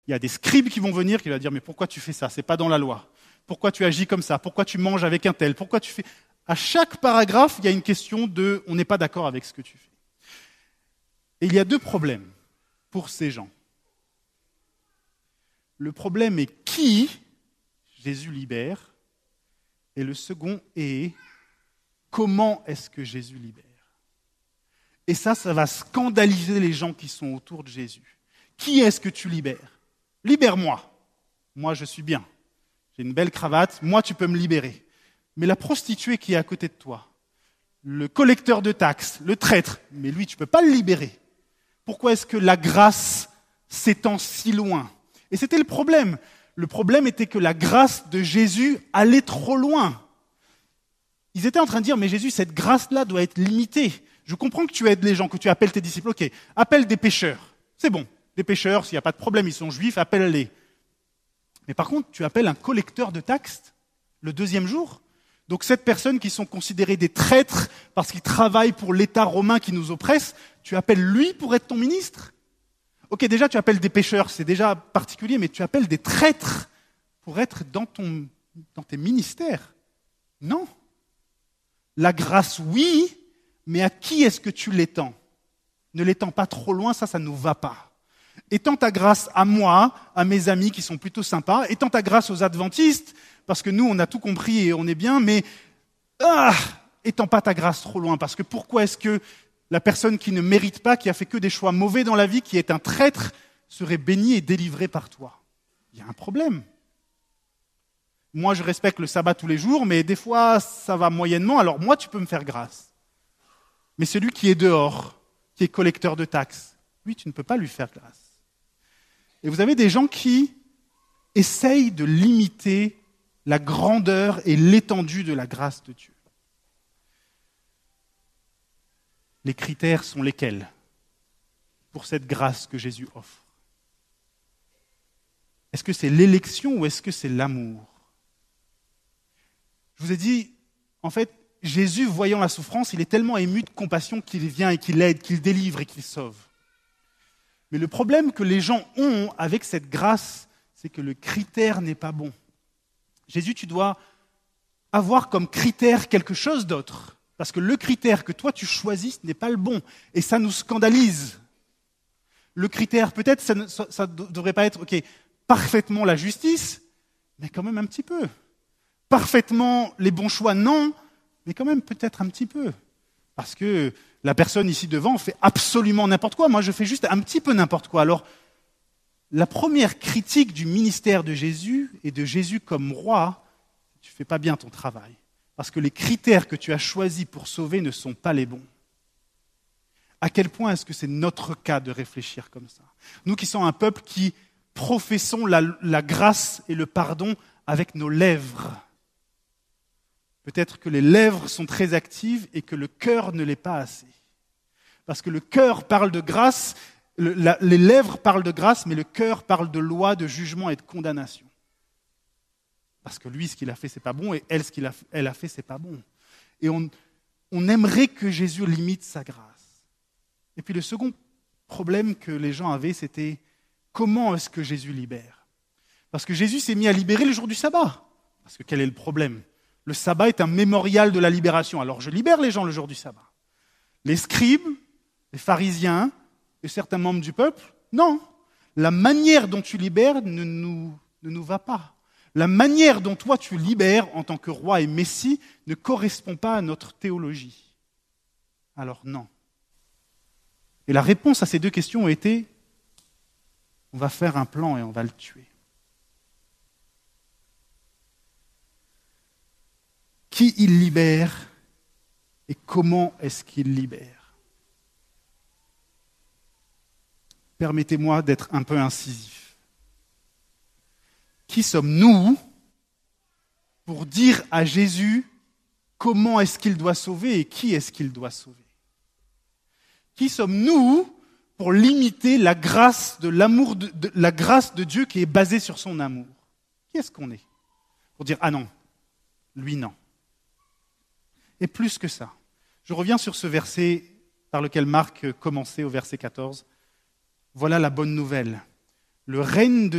Il y a des scribes qui vont venir, qui vont dire, mais pourquoi tu fais ça? C'est pas dans la loi. Pourquoi tu agis comme ça? Pourquoi tu manges avec un tel? Pourquoi tu fais... À chaque paragraphe, il y a une question de, on n'est pas d'accord avec ce que tu fais. Et il y a deux problèmes pour ces gens. Le problème est qui Jésus libère, et le second est comment est-ce que Jésus libère. Et ça va scandaliser les gens qui sont autour de Jésus. Qui est-ce que tu libères? Libère-moi. Moi, je suis bien. J'ai une belle cravate. Moi, tu peux me libérer. Mais la prostituée qui est à côté de toi, le collecteur de taxes, le traître, mais lui, tu ne peux pas le libérer. Pourquoi est-ce que la grâce s'étend si loin? Et c'était le problème. Le problème était que la grâce de Jésus allait trop loin. Ils étaient en train de dire, mais Jésus, cette grâce-là doit être limitée. Je comprends que tu aides les gens, que tu appelles tes disciples. Ok, appelle des pécheurs. C'est bon. Des pécheurs, s'il n'y a pas de problème, ils sont juifs, appelle-les. Mais par contre, tu appelles un collecteur de taxes le deuxième jour. Donc cette personne qui sont considérés des traîtres parce qu'ils travaillent pour l'État romain qui nous oppresse, tu appelles lui pour être ton ministre? Ok, déjà tu appelles des pécheurs, c'est déjà particulier, mais tu appelles des traîtres pour être dans tes ministères. Non. La grâce, oui, mais à qui est-ce que tu l'étends? Ne l'étends pas trop loin, ça ne nous va pas. Étends ta grâce à moi, à mes amis qui sont plutôt sympas, étends ta grâce aux adventistes, parce que nous, on a tout compris et on est bien, mais étends pas ta grâce trop loin, parce que pourquoi est-ce que la personne qui ne mérite pas, qui a fait que des choix mauvais dans la vie, qui est un traître, serait bénie et délivrée par toi? Il y a un problème. Moi, je respecte le sabbat tous les jours, mais des fois, ça va moyennement, alors moi, tu peux me faire grâce. Mais celui qui est dehors, qui est collecteur de taxes, lui, tu ne peux pas lui faire grâce. Et vous avez des gens qui essayent de limiter la grandeur et l'étendue de la grâce de Dieu. Les critères sont lesquels pour cette grâce que Jésus offre? Est-ce que c'est l'élection ou est-ce que c'est l'amour? Je vous ai dit, en fait, Jésus, voyant la souffrance, il est tellement ému de compassion qu'il vient et qu'il aide, qu'il délivre et qu'il sauve. Mais le problème que les gens ont avec cette grâce, c'est que le critère n'est pas bon. Jésus, tu dois avoir comme critère quelque chose d'autre. Parce que le critère que toi tu choisis n'est pas le bon. Et ça nous scandalise. Le critère, peut-être, ça ne devrait pas être parfaitement la justice, mais quand même un petit peu. Parfaitement les bons choix, non, mais quand même peut-être un petit peu. Parce que la personne ici devant fait absolument n'importe quoi. Moi, je fais juste un petit peu n'importe quoi. Alors, la première critique du ministère de Jésus et de Jésus comme roi, tu ne fais pas bien ton travail. Parce que les critères que tu as choisis pour sauver ne sont pas les bons. À quel point est-ce que c'est notre cas de réfléchir comme ça? Nous qui sommes un peuple qui professons la grâce et le pardon avec nos lèvres. Peut-être que les lèvres sont très actives et que le cœur ne l'est pas assez. Parce que le cœur parle de grâce, les lèvres parlent de grâce, mais le cœur parle de loi, de jugement et de condamnation. Parce que lui, ce qu'il a fait, c'est pas bon, et elle, ce qu'elle a fait, c'est pas bon. Et on aimerait que Jésus limite sa grâce. Et puis le second problème que les gens avaient, c'était comment est-ce que Jésus libère? Parce que Jésus s'est mis à libérer le jour du sabbat. Parce que quel est le problème? Le sabbat est un mémorial de la libération. Alors je libère les gens le jour du sabbat. Les scribes, les pharisiens et certains membres du peuple, non. La manière dont tu libères ne nous va pas. La manière dont toi tu libères en tant que roi et messie ne correspond pas à notre théologie. Alors non. Et la réponse à ces deux questions a été, on va faire un plan et on va le tuer. Qui il libère et comment est-ce qu'il libère? Permettez-moi d'être un peu incisif. Qui sommes-nous pour dire à Jésus comment est-ce qu'il doit sauver et qui est-ce qu'il doit sauver? Qui sommes-nous pour limiter la grâce de l'amour la grâce de Dieu qui est basée sur son amour? Qui est-ce qu'on est? Pour dire, ah non, lui non. Et plus que ça, je reviens sur ce verset par lequel Marc commençait au verset 14. Voilà la bonne nouvelle. Le règne de